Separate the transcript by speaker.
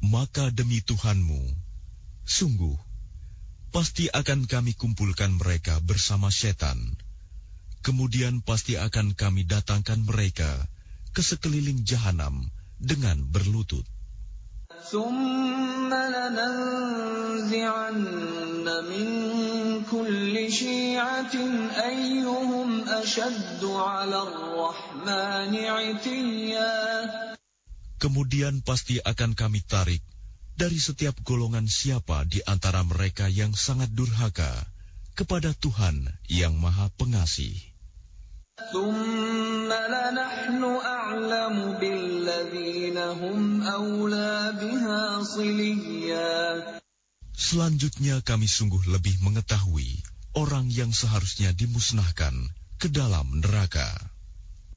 Speaker 1: Maka demi Tuhanmu, sungguh, pasti akan kami kumpulkan mereka bersama setan. Kemudian pasti akan kami datangkan mereka ke sekeliling jahanam dengan berlutut.
Speaker 2: ثُمَّ لَنَنزِعَنَّ مِن كُلِّ شِيعَةٍ أَيُّهُمْ أَشَدُّ عَلَى الرَّحْمَنِ عِتِيًّا.
Speaker 1: Kemudian pasti akan kami tarik dari setiap golongan siapa di antara mereka yang sangat durhaka kepada Tuhan yang Maha Pengasih.
Speaker 2: ثُمَّ لَنَحْنُ أَعْلَمُ بِالَّذِينَ هُمْ أَوْلَى بِهَا صِلِيًّا.
Speaker 1: Selanjutnya kami sungguh lebih mengetahui orang yang seharusnya dimusnahkan ke dalam neraka.